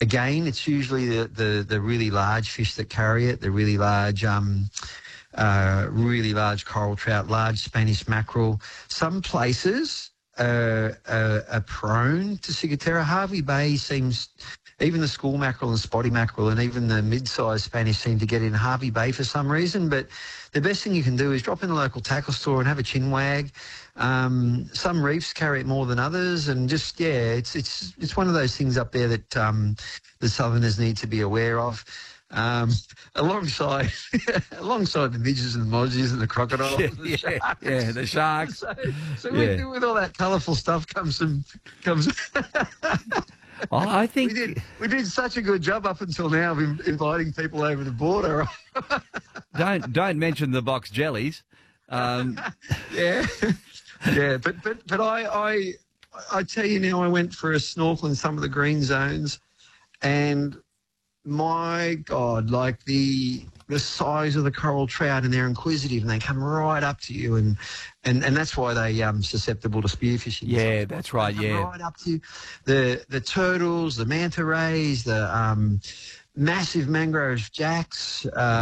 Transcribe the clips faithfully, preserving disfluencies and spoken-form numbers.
again, it's usually the, the, the really large fish that carry it, the really large, um, uh, really large coral trout, large Spanish mackerel. Some places uh, are, are prone to ciguatera. Hervey Bay seems, even the school mackerel and spotty mackerel and even the mid-sized Spanish seem to get in Hervey Bay for some reason. But the best thing you can do is drop in the local tackle store and have a chin wag. Um, some reefs carry it more than others, and just, yeah, it's it's it's one of those things up there that um, the southerners need to be aware of. Um, alongside alongside the midges and the mozzies and the crocodiles yeah, and the yeah, sharks. yeah, the sharks. So, so yeah. with, with all that colourful stuff comes some comes. Oh, I think we did we did such a good job up until now of in, inviting people over the border. don't don't mention the box jellies. Um, yeah, yeah, but but but I I I tell you now, I went for a snorkel in some of the green zones, and my God, like the the size of the coral trout, and they're inquisitive and they come right up to you, and and, and that's why they um susceptible to spearfishing. Yeah, that's right. They come yeah, right up to you. The the turtles, the manta rays, the um massive mangrove jacks.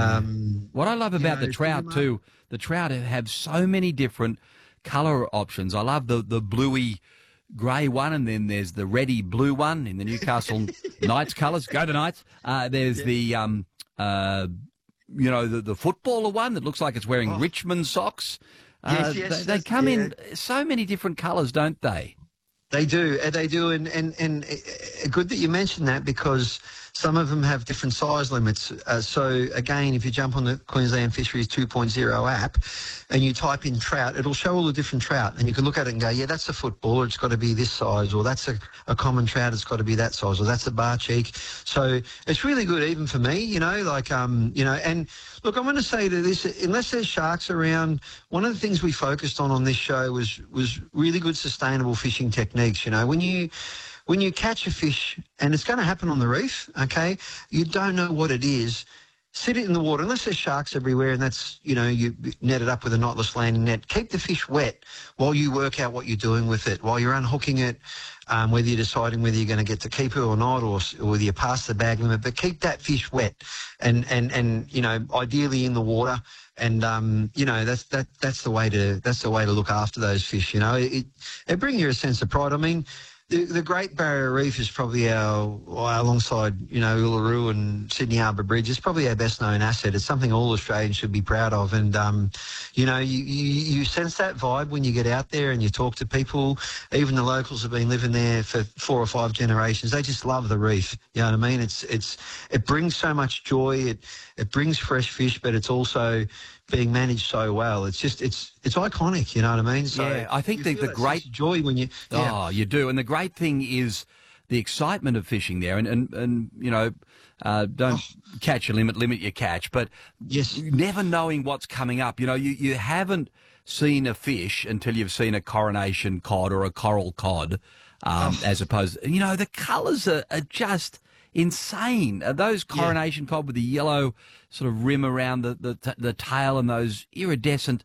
Um, what I love about know, the trout too, the trout have so many different colour options. I love the the bluey grey one, and then there's the reddy blue one in the Newcastle Knights colours. Go the Knights. Uh, there's yeah. the um uh you know the the footballer one that looks like it's wearing oh. Richmond socks. Uh, yes, yes, they, they come yeah. in so many different colours, don't they? They do, they do, and, and, and good that you mentioned that, because some of them have different size limits. Uh, so, again, if you jump on the Queensland Fisheries two point oh app and you type in trout, it'll show all the different trout, and you can look at it and go, yeah, that's a footballer, it's got to be this size, or that's a, a common trout, it's got to be that size, or that's a bar cheek. So it's really good even for me, you know, like, um, you know, and look, I'm going to say to this, unless there's sharks around, one of the things we focused on on this show was was really good sustainable fishing techniques. You know, when you when you catch a fish, and it's going to happen on the reef, okay, you don't know what it is, sit it in the water, unless there's sharks everywhere, and that's, you know, you net it up with a knotless landing net. Keep the fish wet while you work out what you're doing with it, while you're unhooking it, um, whether you're deciding whether you're going to get to keep it or not, or, or whether you pass the bag limit. But keep that fish wet, and and and you know, ideally in the water. And um, you know, that's that that's the way to that's the way to look after those fish. You know, it it brings you a sense of pride. I mean, the the Great Barrier Reef is probably our, alongside, you know, Uluru and Sydney Harbour Bridge, it's probably our best known asset. It's something all Australians should be proud of. And um, you know, you, you you sense that vibe when you get out there and you talk to people. Even the locals have been living there for four or five generations. They just love the reef. You know what I mean? It's it's it brings so much joy. It it brings fresh fish, but it's also being managed so well. It's just, it's it's iconic, you know what I mean? So yeah, I think the, the great joy when you... Yeah. Oh, you do. And the great thing is the excitement of fishing there. And, and, and you know, uh, don't oh. catch your limit, limit your catch. But yes, never knowing what's coming up. You know, you, you haven't seen a fish until you've seen a coronation cod or a coral cod, um, oh. as opposed... You know, the colours are, are just... insane. Uh, those coronation yeah. cod with the yellow sort of rim around the, the, the tail, and those iridescent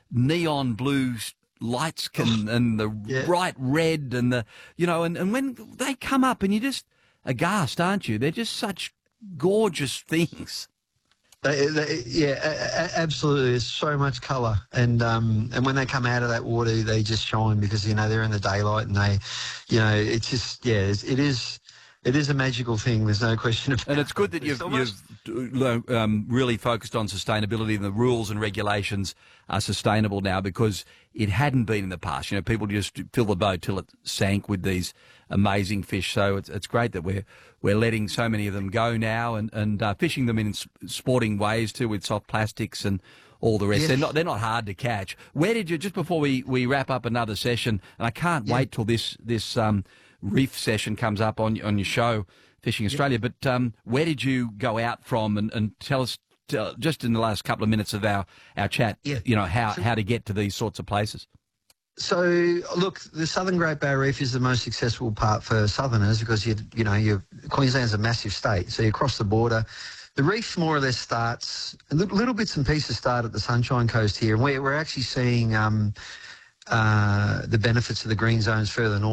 neon blue lights can, and the yeah. bright red, and the, you know, and, and when they come up and you're just aghast, aren't you? They're just such gorgeous things. They, they, yeah, a, a, absolutely. There's so much colour, and um, and when they come out of that water, they just shine, because, you know, they're in the daylight, and they, you know, it's just, yeah, it's, it is... It is a magical thing. There's no question about it. And it's good that you've, you've um, really focused on sustainability, and the rules and regulations are sustainable now, because it hadn't been in the past. You know, people just fill the boat till it sank with these amazing fish. So it's it's great that we're we're letting so many of them go now, and and uh, fishing them in sporting ways too, with soft plastics and all the rest. Yes. They're not they're not hard to catch. Where did you, just before we, we wrap up another session, and I can't yeah. wait till this this um. reef session comes up on on your show, Fishing Australia. Yep. But um, where did you go out from? And, and tell us, tell, just in the last couple of minutes of our, our chat, yeah. you know, how, so, how to get to these sorts of places. So, look, the Southern Great Barrier Reef is the most accessible part for southerners, because, you you know, you Queensland's a massive state. So you cross the border. The reef more or less starts, little, little bits and pieces start at the Sunshine Coast here. And we're, we're actually seeing um, uh, the benefits of the green zones further north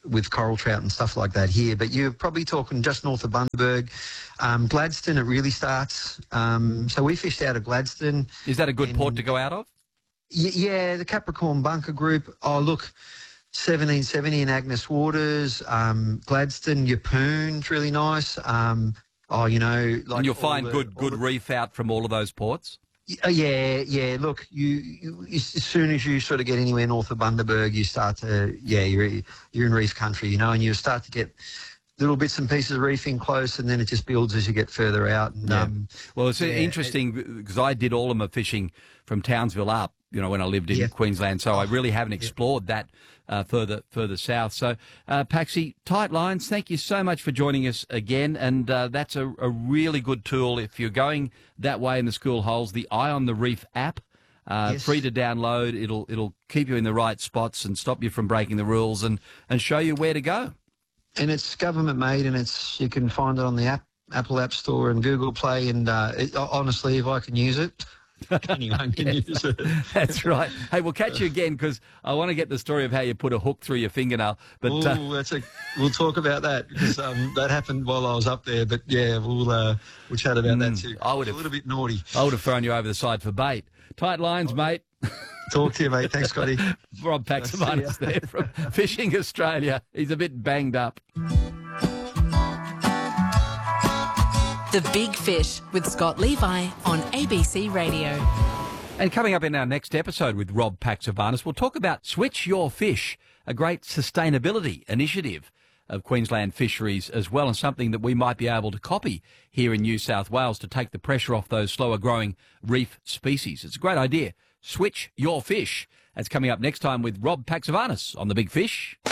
with coral trout and stuff like that here. But you're probably talking just north of Bundaberg. Um, Gladstone, it really starts. Um, so we fished out of Gladstone. Is that a good and, port to go out of? Y- yeah, the Capricorn Bunker Group. Oh, look, seventeen seventy in Agnes Waters, um, Gladstone, Yeppoon's really nice. Um, oh, you know, like And you'll all find the- good good all the- reef out from all of those ports? Uh, yeah, yeah. Look, you, you as soon as you sort of get anywhere north of Bundaberg, you start to yeah, you're you're in reef country, you know, and you start to get little bits and pieces of reefing close, and then it just builds as you get further out. And, Yeah. um, Well, it's yeah, interesting because I did all of my fishing from Townsville up, you know, when I lived in Yeah. Queensland. So I really haven't explored that uh, further further south. So, uh, Paxi, Tight Lines, thank you so much for joining us again. And uh, that's a, a really good tool if you're going that way in the school holes. The Eye on the Reef app, uh, Yes. free to download. It'll it'll keep you in the right spots and stop you from breaking the rules and, and show you where to go. and it's government made, and it's you can find it on the app, Apple App Store and Google Play. And uh, it, honestly, if I can use it, anyone can use it. That's right. Hey, we'll catch you again because I want to get the story of how you put a hook through your fingernail. But Ooh, uh, that's a, we'll talk about that because um, that happened while I was up there. But yeah, we'll uh, we'll chat about that too. I would It's have- a little bit naughty. I would have thrown you over the side for bait. Tight Lines, mate. Talk to you, mate. Thanks, Scotty. Rob Paxavanis there from Fishing Australia. He's a bit banged up. The Big Fish with Scott Levi on A B C Radio. And coming up in our next episode with Rob Paxavanis, we'll talk about Switch Your Fish, a great sustainability initiative of Queensland fisheries as well, and something that we might be able to copy here in New South Wales to take the pressure off those slower growing reef species. It's a great idea. Switch Your Fish. That's coming up next time with Rob Paxavanis on The Big Fish.